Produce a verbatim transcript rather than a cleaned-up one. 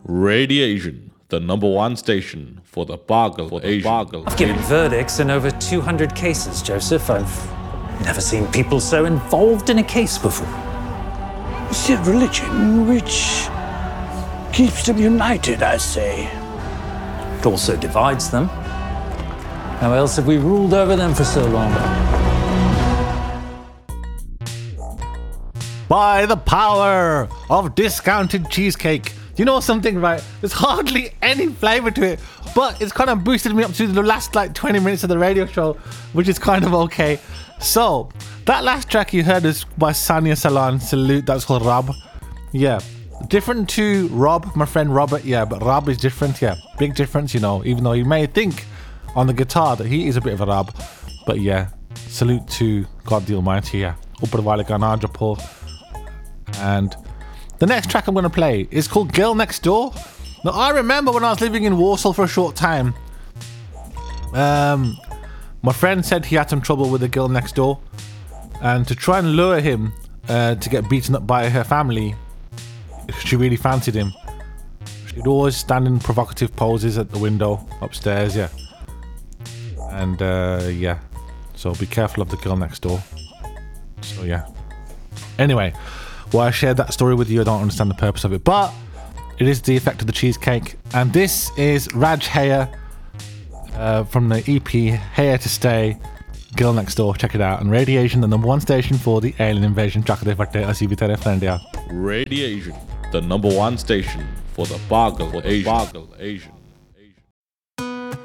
Radiation, the number one station for the Bargle Asian. I've given verdicts in over two hundred cases, Joseph. I've never seen people so involved in a case before. It's a religion which keeps them united, I say. It also divides them. How else have we ruled over them for so long? By the power of discounted cheesecake. You know something, right? There's hardly any flavour to it, but it's kind of boosted me up to the last like twenty minutes of the radio show, which is kind of okay. So, that last track you heard is by Sanya Salan, Salute, that's called Rob. Yeah, different to Rob, my friend Robert, yeah, but Rob is different, yeah. Big difference, you know, even though you may think on the guitar that he is a bit of a Rob. But yeah, salute to God the Almighty, yeah. Upar wale ka naam japo. And the next track I'm going to play is called Girl Next Door. Now, I remember when I was living in Warsaw for a short time, um, my friend said he had some trouble with the girl next door, and to try and lure him uh, to get beaten up by her family, she really fancied him. She'd always stand in provocative poses at the window upstairs, yeah. And uh, yeah, so be careful of the girl next door. So yeah. Anyway, why I shared that story with you, I don't understand the purpose of it, but it is the effect of the cheesecake. And this is Raj Haya uh, from the E P Here to Stay, Girl Next Door. Check it out. And Radiation, the number one station for the Alien Invasion. Radiation, the number one station for the Bargle Asian.